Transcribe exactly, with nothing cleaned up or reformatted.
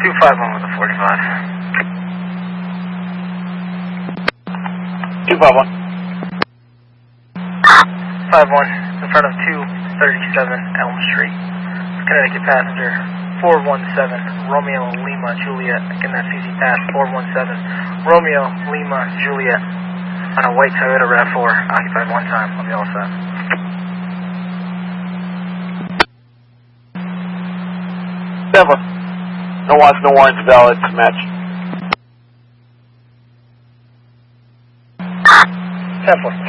two five one with a forty-five. two five one. five one, in front of two thirty-seven Elm Street. Connecticut passenger four one seven, Romeo Lima Juliet. Again, that's easy pass, four one seven, Romeo Lima Juliet. On a white Toyota RAV four, occupied one time. I'll be all set. Never. No wants, no warrants, valid, match. ten four.